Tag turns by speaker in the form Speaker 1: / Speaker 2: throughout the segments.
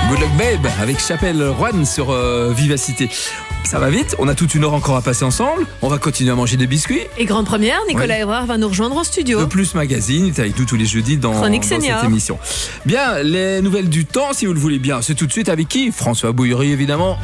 Speaker 1: Good Luck Babe avec Chapelle Rouen sur Vivacité. Ça va vite, on a toute une heure encore à passer ensemble. On va continuer à manger des biscuits.
Speaker 2: Et grande première, Nicolas Hébrard va nous rejoindre en studio.
Speaker 1: Le Plus Magazine, il est avec nous tous les jeudis dans cette émission. Bien, les nouvelles du temps, si vous le voulez bien. C'est tout de suite avec qui ? François Bouillerie, évidemment.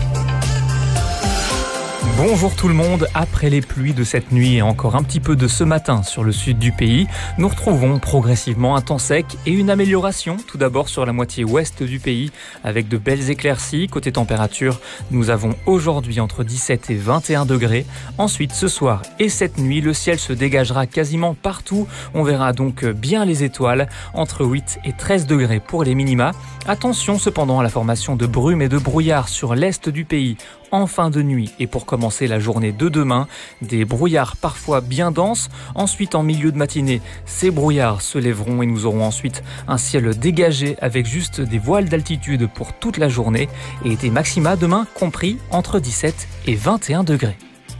Speaker 3: Bonjour tout le monde, après les pluies de cette nuit et encore un petit peu de ce matin sur le sud du pays, nous retrouvons progressivement un temps sec et une amélioration tout d'abord sur la moitié ouest du pays avec de belles éclaircies. Côté température, nous avons aujourd'hui entre 17 et 21 degrés. Ensuite, ce soir et cette nuit, le ciel se dégagera quasiment partout. On verra donc bien les étoiles, entre 8 et 13 degrés pour les minima. Attention cependant à la formation de brumes et de brouillards sur l'est du pays en fin de nuit et pour commencer la journée de demain, des brouillards parfois bien denses. Ensuite, en milieu de matinée, ces brouillards se lèveront et nous aurons ensuite un ciel dégagé avec juste des voiles d'altitude pour toute la journée et des maxima demain compris entre 17 et 21 degrés.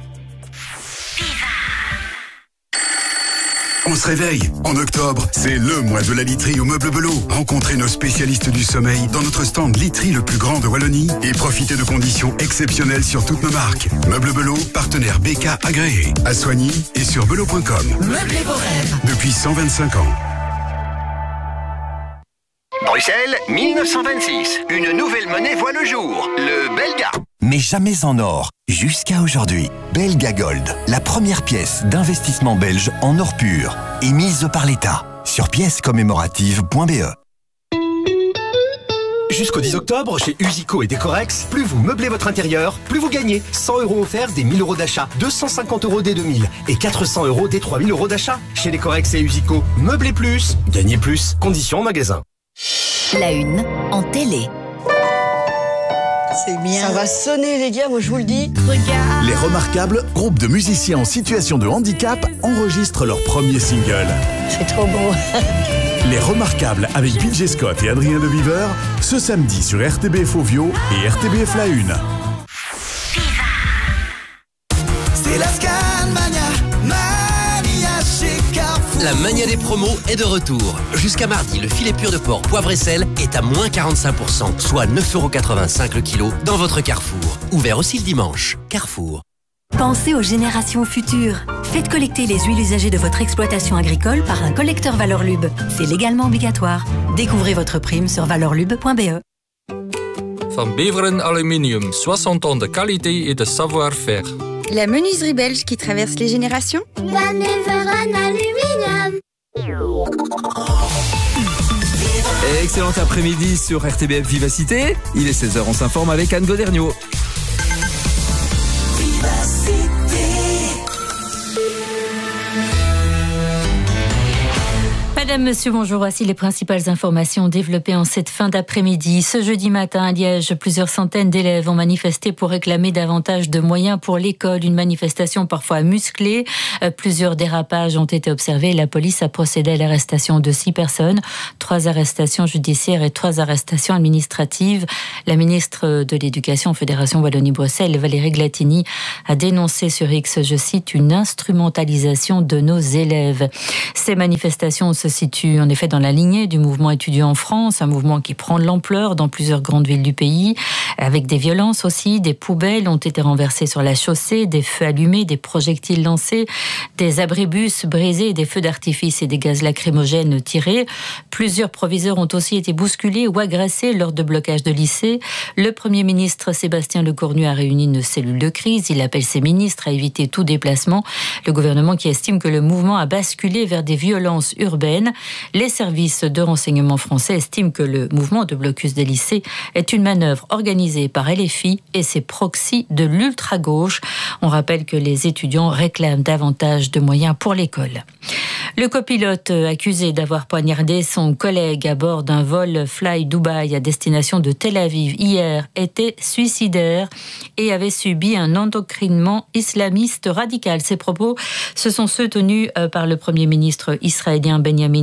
Speaker 4: On se réveille. En octobre, c'est le mois de la literie au Meuble Belot. Rencontrez nos spécialistes du sommeil dans notre stand literie le plus grand de Wallonie et profitez de conditions exceptionnelles sur toutes nos marques. Meuble Belot, partenaire BK agréé. À Soigny et sur belot.com.
Speaker 5: Meublez vos rêves.
Speaker 4: Depuis 125 ans.
Speaker 6: Bruxelles, 1926. Une nouvelle monnaie voit le jour. Le Belga.
Speaker 7: Mais jamais en or, jusqu'à aujourd'hui. Belga Gold, la première pièce d'investissement belge en or pur, émise par l'État. Sur piècescommémoratives.be.
Speaker 8: Jusqu'au 10 octobre, chez Usico et Décorex, plus vous meublez votre intérieur, plus vous gagnez. 100 € offerts dès 1000 € d'achat, 250 € dès 2000 et 400 € dès 3000 € d'achat. Chez Décorex et Usico, meublez plus, gagnez plus. Conditions en magasin.
Speaker 5: La une en télé.
Speaker 9: C'est bien. Ça va sonner les gars, moi je vous le dis.
Speaker 10: Les Remarquables, groupe de musiciens en situation de handicap, enregistrent leur premier single.
Speaker 9: C'est trop beau.
Speaker 10: Les Remarquables avec PJ Scott et Adrien De Viveur, ce samedi sur RTBF Ovio et RTBF La Une.
Speaker 11: C'est la Scanmania, Mania chez Carrefour.
Speaker 12: La mania des promos est de retour. Jusqu'à mardi, le filet pur de porc poivre et sel est à moins 45%, soit 9,85 € le kilo dans votre Carrefour. Ouvert aussi le dimanche. Carrefour.
Speaker 13: Pensez aux générations futures. Faites collecter les huiles usagées de votre exploitation agricole par un collecteur Valorlub. C'est légalement obligatoire. Découvrez votre prime sur valorlub.be.
Speaker 14: Van Beveren Aluminium, 60 ans de qualité et de savoir-faire.
Speaker 15: La menuiserie belge qui traverse les générations.
Speaker 16: Van Beveren Aluminium.
Speaker 1: Excellent après-midi sur RTBF Vivacité. Il est 16h, on s'informe avec Anne Goderniot.
Speaker 17: Madame, monsieur, bonjour. Voici les principales informations développées en cette fin d'après-midi. Ce jeudi matin à Liège, plusieurs centaines d'élèves ont manifesté pour réclamer davantage de moyens pour l'école. Une manifestation parfois musclée. Plusieurs dérapages ont été observés. La police a procédé à l'arrestation de 6 personnes. 3 arrestations judiciaires et 3 arrestations administratives. La ministre de l'Éducation, Fédération Wallonie-Bruxelles, Valérie Glatini, a dénoncé sur X, je cite, une instrumentalisation de nos élèves. Ces manifestations se situe en effet dans la lignée du mouvement étudiant en France, un mouvement qui prend de l'ampleur dans plusieurs grandes villes du pays, avec des violences aussi. Des poubelles ont été renversées sur la chaussée, des feux allumés, des projectiles lancés, des abribus brisés, des feux d'artifice et des gaz lacrymogènes tirés. Plusieurs proviseurs ont aussi été bousculés ou agressés lors de blocages de lycées. Le Premier ministre Sébastien Lecornu a réuni une cellule de crise. Il appelle ses ministres à éviter tout déplacement. Le gouvernement qui estime que le mouvement a basculé vers des violences urbaines. Les services de renseignement français estiment que le mouvement de blocus des lycées est une manœuvre organisée par LFI et ses proxys de l'ultra-gauche. On rappelle que les étudiants réclament davantage de moyens pour l'école. Le copilote accusé d'avoir poignardé son collègue à bord d'un vol Fly Dubai à destination de Tel Aviv hier était suicidaire et avait subi un endoctrinement islamiste radical. Ces propos, ce sont ceux tenus par le Premier ministre israélien Benjamin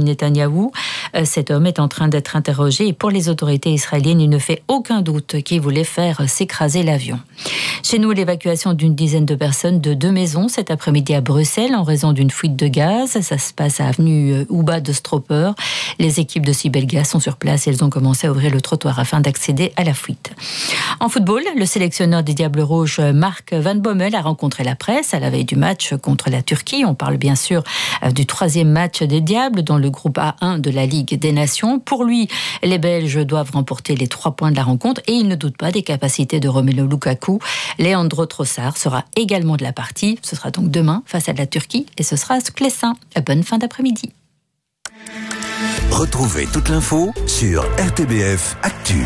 Speaker 17: Netanyahou. Cet homme est en train d'être interrogé et pour les autorités israéliennes, il ne fait aucun doute qu'il voulait faire s'écraser l'avion. Chez nous, l'évacuation d'une dizaine de personnes de 2 maisons cet après-midi à Bruxelles en raison d'une fuite de gaz. Ça se passe à avenue Ouba de Stropper. Les équipes de Sibelgas sont sur place et elles ont commencé à ouvrir le trottoir afin d'accéder à la fuite. En football, le sélectionneur des Diables Rouges, Marc Van Bommel, a rencontré la presse à la veille du match contre la Turquie. On parle bien sûr du 3e match des Diables dans le groupe A1 de la Ligue des Nations. Pour lui, les Belges doivent remporter les 3 points de la rencontre et il ne doute pas des capacités de Romelu Lukaku. Leandro Trossard sera également de la partie. Ce sera donc demain face à la Turquie et ce sera à Sclessin. Bonne fin d'après-midi.
Speaker 7: Retrouvez toute l'info sur RTBF Actu.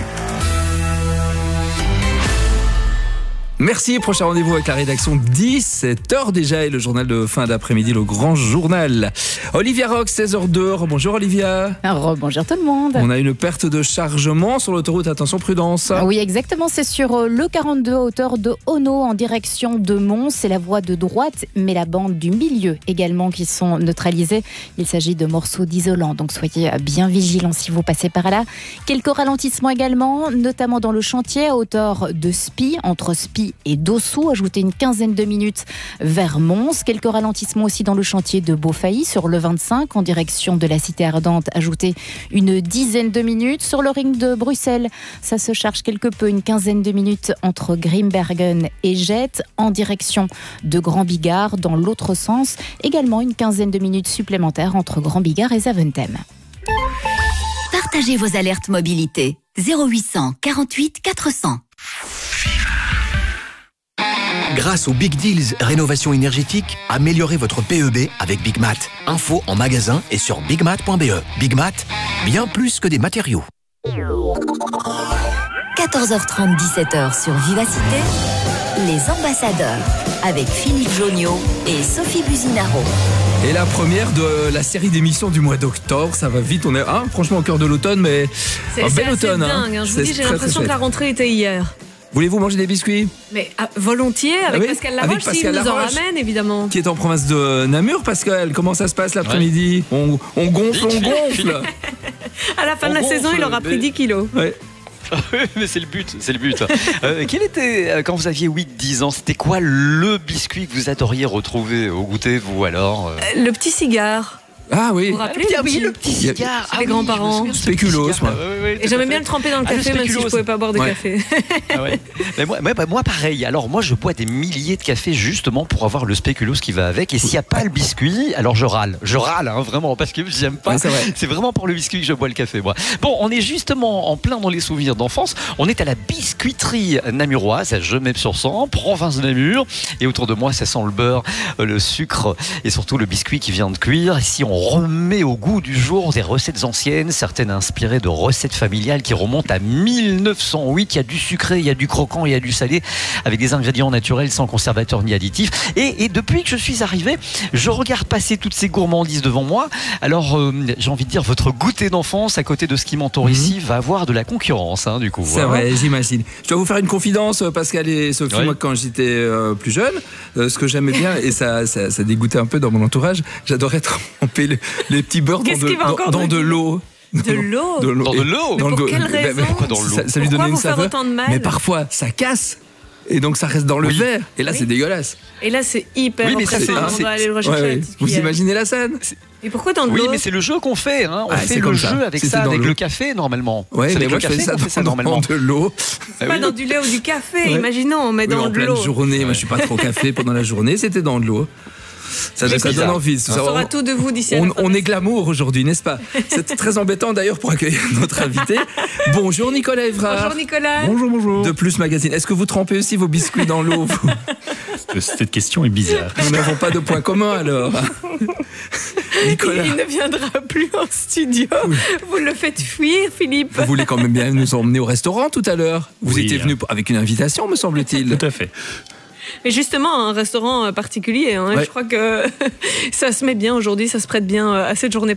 Speaker 1: Merci, prochain rendez-vous avec la rédaction 17h déjà et le journal de fin d'après-midi, le grand journal. Olivia Rox, 16h02. Bonjour Olivia.
Speaker 18: Bonjour tout le monde.
Speaker 1: On a une perte de chargement sur l'autoroute, attention prudence.
Speaker 18: Oui exactement, c'est sur le 42 à hauteur de Ono en direction de Mons. C'est la voie de droite mais la bande du milieu également qui sont neutralisées. Il s'agit de morceaux d'isolant, donc soyez bien vigilants si vous passez par là. Quelques ralentissements également, notamment dans le chantier à hauteur de Spie, entre Spie et Dossou, ajoutez une quinzaine de minutes vers Mons. Quelques ralentissements aussi dans le chantier de Beaufailly sur le 25 en direction de la Cité Ardente, ajoutez une dizaine de minutes. Sur le ring de Bruxelles, ça se charge quelque peu, une quinzaine de minutes entre Grimbergen et Jette en direction de Grand Bigard dans l'autre sens. Également une quinzaine de minutes supplémentaires entre Grand Bigard et Zaventem.
Speaker 5: Partagez vos alertes mobilité 0800 48 400.
Speaker 12: Grâce aux Big Deals Rénovation énergétique, améliorez votre PEB avec Big Mat. Info en magasin et sur bigmat.be. Big Mat, bien plus que des matériaux.
Speaker 5: 14h30, 17h sur Vivacité, les ambassadeurs avec Philippe Joniot et Sophie Buzinaro.
Speaker 1: Et la première de la série d'émissions du mois d'octobre, ça va vite, on est franchement au cœur de l'automne, mais un bel automne.
Speaker 2: C'est dingue, je vous dis, j'ai l'impression que la rentrée était hier.
Speaker 1: Voulez-vous manger des biscuits ?
Speaker 2: Mais volontiers, avec Pascal Laroche, s'il nous en ramène, évidemment.
Speaker 1: Qui est en province de Namur, Pascal. Comment ça se passe l'après-midi ? On gonfle, on gonfle.
Speaker 2: À la fin de la saison, il aura pris 10 kilos.
Speaker 19: Ouais. Mais c'est le but, quel était, quand vous aviez 8-10 ans, c'était quoi le biscuit que vous adoriez retrouver au goûter, vous alors
Speaker 2: Le petit cigare.
Speaker 1: Ah oui.
Speaker 2: Vous vous rappelez
Speaker 19: le petit cigare.
Speaker 2: Les grands-parents.
Speaker 1: Spéculoos, moi.
Speaker 2: Et j'aimais bien le tremper dans le café, même si je ne pouvais pas boire de café.
Speaker 19: Mais moi, pareil. Alors, moi, je bois des milliers de cafés justement pour avoir le spéculoos qui va avec. Et s'il n'y a pas le biscuit, alors je râle. Vraiment, parce que j'aime pas. C'est vraiment pour le biscuit que je bois le café, moi. Bon, on est justement en plein dans les souvenirs d'enfance. On est à la biscuiterie namuroise, à Gemep-sur-Sambre, province de Namur. Et autour de moi, ça sent le beurre, le sucre et surtout le biscuit qui vient de cuire. Ici, on remet au goût du jour des recettes anciennes, certaines inspirées de recettes familiales qui remontent à 1908. Il y a du sucré, il y a du croquant, il y a du salé, avec des ingrédients naturels sans conservateurs ni additifs. Et depuis que je suis arrivé, je regarde passer toutes ces gourmandises devant moi. Alors, j'ai envie de dire, votre goûter d'enfance à côté de ce qui m'entoure ici va avoir de la concurrence, du coup.
Speaker 1: C'est vrai, j'imagine. Je dois vous faire une confidence, Pascal et Sophie. Moi, quand j'étais plus jeune, ce que j'aimais bien, et ça dégoûtait un peu dans mon entourage, j'adorais tremper les petits beurres dans de l'eau.
Speaker 2: De l'eau.
Speaker 19: Dans de l'eau.
Speaker 2: Mais pour quelle raison ?
Speaker 1: Ça lui donnait une saveur.
Speaker 2: Autant de mal ?
Speaker 1: Mais parfois, ça casse. Et donc ça reste dans le verre. Et là, c'est dégueulasse.
Speaker 2: Et là, c'est hyper oppressant. On va aller le rechercher.
Speaker 1: Vous imaginez la scène ?
Speaker 2: Et pourquoi dans de l'eau ?
Speaker 19: Oui, mais c'est le jeu qu'on fait. On fait le jeu avec ça, avec le café, normalement.
Speaker 1: Oui, mais moi, je fais ça normalement. Dans de l'eau.
Speaker 2: Pas dans du lait ou du café. Imaginons, on met dans de l'eau.
Speaker 1: En pleine journée. Moi, je suis pas trop café pendant la journée. C'était dans de l'eau. Ça donne envie.
Speaker 2: On saura tout de vous d'ici à la fin.
Speaker 1: On est glamour aujourd'hui, n'est-ce pas ? C'est très embêtant d'ailleurs pour accueillir notre invité. Bonjour Nicolas Evrard.
Speaker 2: Bonjour Nicolas.
Speaker 10: Bonjour.
Speaker 1: De Plus Magazine. Est-ce que vous trempez aussi vos biscuits dans l'eau ?
Speaker 10: Cette question est bizarre.
Speaker 1: Nous n'avons pas de point commun alors.
Speaker 2: Nicolas. Il ne viendra plus en studio. Oui. Vous le faites fuir, Philippe.
Speaker 1: Vous voulez quand même bien nous emmener au restaurant tout à l'heure ? Vous étiez venu avec une invitation, me semble-t-il.
Speaker 10: Tout à fait.
Speaker 2: Mais justement, un restaurant particulier, je crois que ça se met bien aujourd'hui, ça se prête bien à cette journée